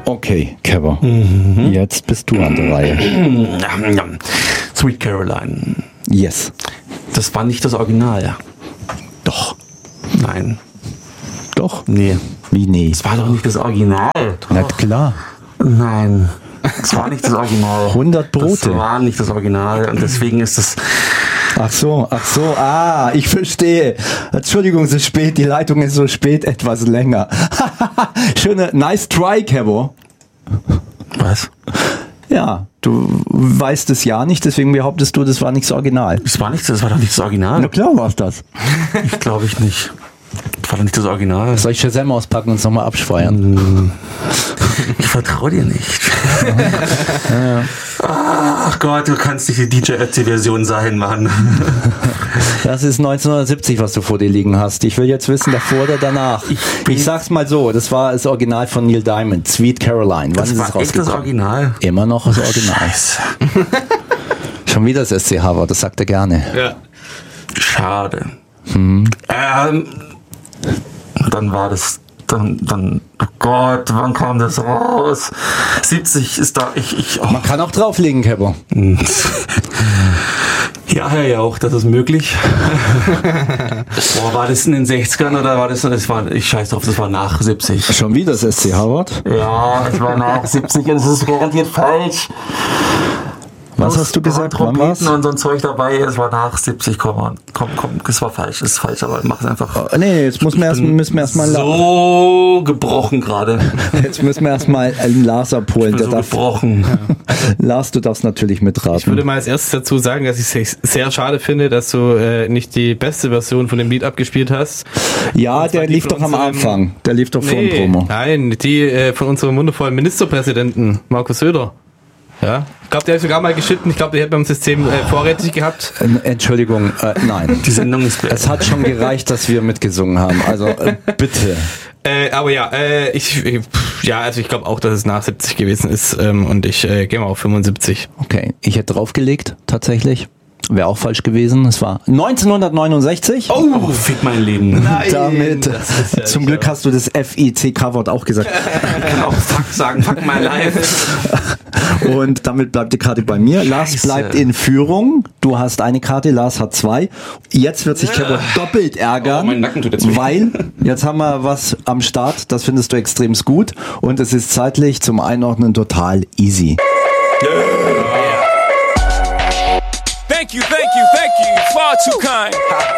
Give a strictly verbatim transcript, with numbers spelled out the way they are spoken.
Okay, Kevo. Mhm. Jetzt bist du an der Reihe. Sweet Caroline. Yes. Das war nicht das Original. Doch. Nein. Doch? Nee. Wie nee? Das war doch nicht das Original. Na klar. Nein. Das war nicht das Original. hundert Brote. Das war nicht das Original und deswegen ist das... Ach so, ach so, ah, ich verstehe. Entschuldigung, so spät, die Leitung ist so spät, etwas länger. Schöne, nice try, Kevo. Was? Ja, du weißt es ja nicht, deswegen behauptest du, das war nicht das Original. Das war nicht, das war doch nicht das Original. Na klar war es das. Ich glaube ich nicht. Das war doch nicht das Original. Soll ich Shazam auspacken und uns nochmal abschweiern? Ich vertraue dir nicht. Ja. Ach Gott, du kannst nicht die D J Ötzi-Version sein, Mann. Das ist neunzehnhundertsiebzig, was du vor dir liegen hast. Ich will jetzt wissen, davor oder danach. Ich, ich sag's mal so, das war das Original von Neil Diamond, Sweet Caroline. Wann das ist war es echt das Original? Immer noch das Original. Scheiße. Schon wieder das S C H-Wort, das sagt er gerne. Ja. Schade. Hm. Ähm, dann war das... Dann, dann, oh Gott, wann kam das raus? siebzig ist da, ich, ich, oh. Man kann auch drauflegen, Kevo. Ja, Herr Jauch, das ist möglich. Boah, war das in den sechzigern oder war das, das war, ich scheiß drauf, das war nach siebzig. Schon wieder das S C H-Wort? Ja, es war nach siebzig und es ist garantiert falsch. Was hast du gesagt? Trompeten und so ein Zeug dabei, es war nach siebzig, komm, komm, komm, es war falsch, es ist falsch, aber mach es einfach. Oh, nee, jetzt muss man erst, müssen wir erstmal so gebrochen gerade. Jetzt müssen wir erstmal einen Lars abholen. Ich bin der so gebrochen. Ja. Lars, du darfst natürlich mitraten. Ich würde mal als erstes dazu sagen, dass ich es sehr schade finde, dass du äh, nicht die beste Version von dem Lied abgespielt hast. Ja, der lief doch am Anfang. Der lief doch vor dem Promo. Nein, die äh, von unserem wundervollen Ministerpräsidenten, Markus Söder. Ja, ich glaube, der hat sogar mal geschnitten. Ich glaube, der hätte beim System äh, vorrätig gehabt. Entschuldigung, äh, nein. Die Sendung ist... Es hat schon gereicht, dass wir mitgesungen haben. Also äh, bitte. Äh, aber ja, äh, ich, ich ja, also ich glaube auch, dass es nach siebzig gewesen ist ähm, und ich äh, gehe mal auf fünfundsiebzig. Okay, ich hätte draufgelegt, tatsächlich. Wäre auch falsch gewesen. Es war neunzehnhundertneunundsechzig. Oh, oh fick mein Leben. Nein, damit, ja zum Glück hast du das F I C K-Wort auch gesagt. Ich kann auch Fuck sagen, fuck my life. Und damit bleibt die Karte bei mir. Lars Scheiße. bleibt in Führung. Du hast eine Karte, Lars hat zwei. Jetzt wird sich Kevo doppelt ärgern, oh, mein Nacken tut jetzt weh. weil jetzt haben wir was am Start, das findest du extrem gut und es ist zeitlich zum Einordnen total easy. Thank you, thank you, thank you. Far too kind.